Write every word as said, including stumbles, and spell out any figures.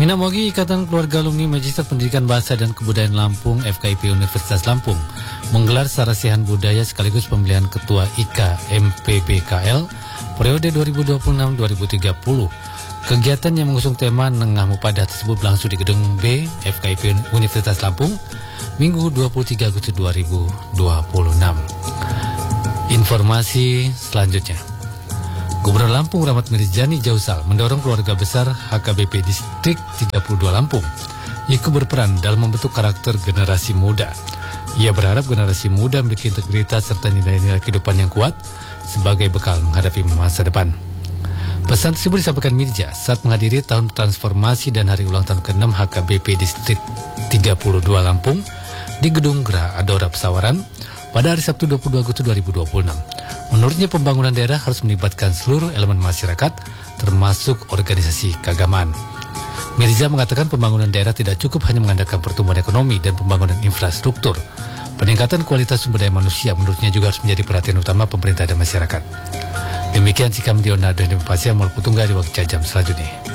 Minamogi Ikatan Keluarga Alumni Magister Pendidikan Bahasa dan Kebudayaan Lampung F K I P Universitas Lampung menggelar sarasihan budaya sekaligus pemilihan Ketua I K M P P K L periode dua ribu dua puluh enam sampai dua ribu tiga puluh. Kegiatan yang mengusung tema Nengah Mupadah tersebut berlangsung di Gedung B F K I P Universitas Lampung Minggu dua puluh tiga Agustus dua ribu dua puluh enam. Informasi selanjutnya. Gubernur Lampung Rahmat Mirzani Jausal mendorong keluarga besar H K B P Distrik tiga puluh dua Lampung ikut berperan dalam membentuk karakter generasi muda. Ia berharap generasi muda memiliki integritas serta nilai-nilai kehidupan yang kuat sebagai bekal menghadapi masa depan. Pesan tersebut disampaikan Mirja saat menghadiri tahun transformasi dan hari ulang tahun ke-enam H K B P Distrik tiga puluh dua Lampung di Gedung Gera Adora Pesawaran pada hari Sabtu dua puluh dua Agustus dua ribu dua puluh enam. Menurutnya pembangunan daerah harus melibatkan seluruh elemen masyarakat termasuk organisasi keagamaan. Mirza mengatakan pembangunan daerah tidak cukup hanya mengandalkan pertumbuhan ekonomi dan pembangunan infrastruktur. Peningkatan kualitas sumber daya manusia menurutnya juga harus menjadi perhatian utama pemerintah dan masyarakat. Demikian sikap Leonardo dan Pasya Malputungga di waktu jam selanjutnya.